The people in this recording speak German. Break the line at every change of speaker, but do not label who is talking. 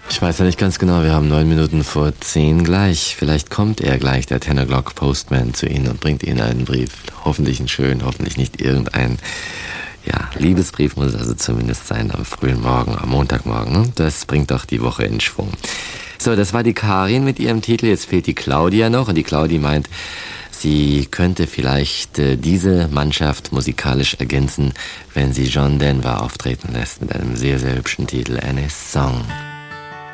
Ich weiß ja nicht ganz genau, wir haben 9 Minuten vor 10 gleich. Vielleicht kommt er gleich, der 10 O'Clock Postman, zu Ihnen und bringt Ihnen einen Brief. Hoffentlich einen schönen, hoffentlich nicht irgendein, Liebesbrief muss es also zumindest sein am frühen Morgen, am Montagmorgen. Ne? Das bringt doch die Woche in Schwung. So, das war die Karin mit ihrem Titel. Jetzt fehlt die Claudia noch und die Claudia meint, sie könnte vielleicht diese Mannschaft musikalisch ergänzen, wenn sie John Denver auftreten lässt mit einem sehr, sehr hübschen Titel, Any Song.